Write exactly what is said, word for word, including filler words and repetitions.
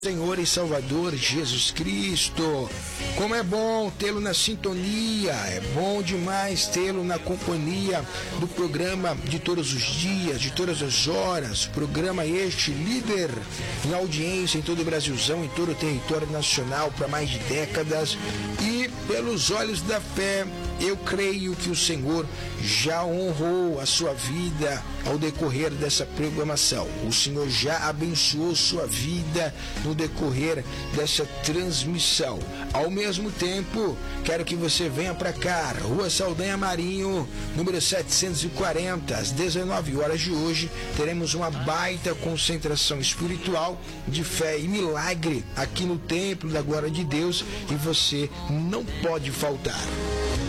Senhor e Salvador Jesus Cristo. Como é bom tê-lo na sintonia, é bom demais tê-lo na companhia do programa de todos os dias, de todas as horas, programa este líder em audiência em todo o Brasilzão, em todo o território nacional para mais de décadas, e pelos olhos da fé, eu creio que o Senhor já honrou a sua vida ao decorrer dessa programação. O Senhor já abençoou sua vida no decorrer dessa transmissão. Ao mesmo tempo, quero que você venha para cá, Rua Saldanha Marinho, número setecentos e quarenta, às dezenove horas de hoje, teremos uma baita concentração espiritual de fé e milagre aqui no Templo da Glória de Deus, e você não pode faltar.